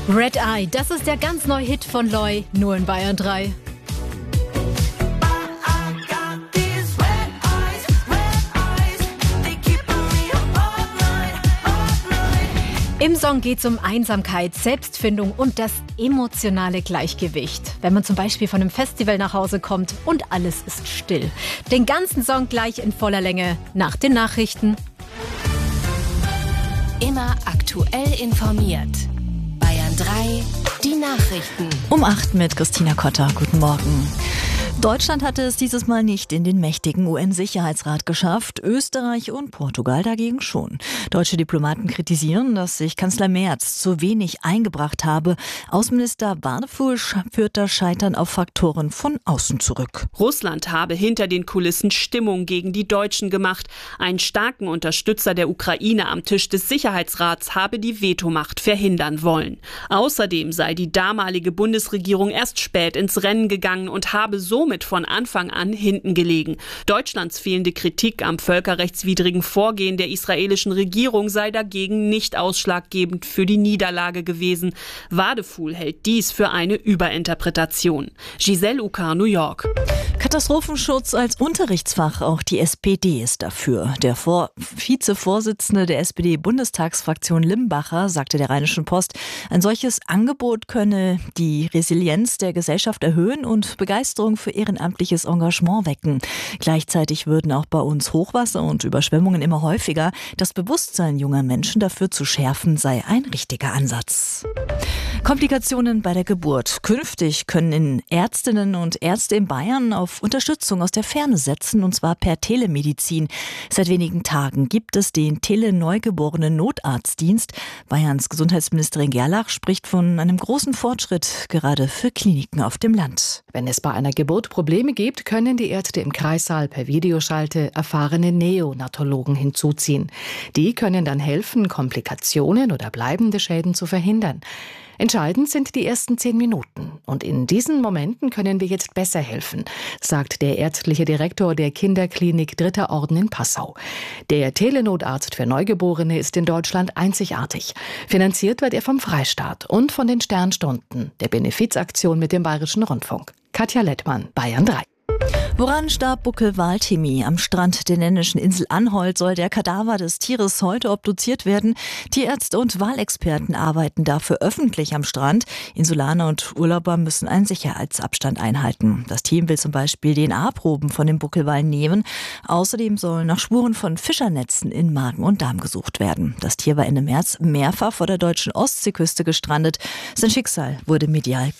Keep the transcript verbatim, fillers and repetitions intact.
Red Eye, das ist der ganz neue Hit von Loy, nur in Bayern drei. Im Song geht es um Einsamkeit, Selbstfindung und das emotionale Gleichgewicht. Wenn man zum Beispiel von einem Festival nach Hause kommt und alles ist still. Den ganzen Song gleich in voller Länge nach den Nachrichten. Immer aktuell informiert. Bayern drei, die Nachrichten. Um acht mit Christina Kotter. Guten Morgen. Deutschland hatte es dieses Mal nicht in den mächtigen U N-Sicherheitsrat geschafft, Österreich und Portugal dagegen schon. Deutsche Diplomaten kritisieren, dass sich Kanzler Merz zu wenig eingebracht habe. Außenminister Wadefuhl führt das Scheitern auf Faktoren von außen zurück. Russland habe hinter den Kulissen Stimmung gegen die Deutschen gemacht. Einen starken Unterstützer der Ukraine am Tisch des Sicherheitsrats habe die Vetomacht verhindern wollen. Außerdem sei die damalige Bundesregierung erst spät ins Rennen gegangen und habe so mit von Anfang an hinten gelegen. Deutschlands fehlende Kritik am völkerrechtswidrigen Vorgehen der israelischen Regierung sei dagegen nicht ausschlaggebend für die Niederlage gewesen. Wadefuhl hält dies für eine Überinterpretation. Giselle Ucar, New York. Katastrophenschutz als Unterrichtsfach, auch die S P D ist dafür. Der Vor- Vizevorsitzende der S P D-Bundestagsfraktion Limbacher sagte der Rheinischen Post, ein solches Angebot könne die Resilienz der Gesellschaft erhöhen und Begeisterung für ehrenamtliches Engagement wecken. Gleichzeitig würden auch bei uns Hochwasser und Überschwemmungen immer häufiger. Das Bewusstsein junger Menschen dafür zu schärfen, sei ein richtiger Ansatz. Komplikationen bei der Geburt. Künftig können Ärztinnen und Ärzte in Bayern auf Unterstützung aus der Ferne setzen, und zwar per Telemedizin. Seit wenigen Tagen gibt es den Tele-Neugeborenen Notarztdienst. Bayerns Gesundheitsministerin Gerlach spricht von einem großen Fortschritt, gerade für Kliniken auf dem Land. Wenn es bei einer Geburt Probleme gibt, können die Ärzte im Kreissaal per Videoschalte erfahrene Neonatologen hinzuziehen. Die können dann helfen, Komplikationen oder bleibende Schäden zu verhindern. Entscheidend sind die ersten zehn Minuten. Und in diesen Momenten können wir jetzt besser helfen, sagt der ärztliche Direktor der Kinderklinik Dritter Orden in Passau. Der Telenotarzt für Neugeborene ist in Deutschland einzigartig. Finanziert wird er vom Freistaat und von den Sternstunden, der Benefizaktion mit dem Bayerischen Rundfunk. Katja Lettmann, Bayern drei. Woran starb Buckelwal Timmy? Am Strand der dänischen Insel Anholt soll der Kadaver des Tieres heute obduziert werden. Tierärzte und Walexperten arbeiten dafür öffentlich am Strand. Insulaner und Urlauber müssen einen Sicherheitsabstand einhalten. Das Team will zum Beispiel D N A-Proben von dem Buckelwal nehmen. Außerdem sollen nach Spuren von Fischernetzen in Magen und Darm gesucht werden. Das Tier war Ende März mehrfach vor der deutschen Ostseeküste gestrandet. Sein Schicksal wurde medial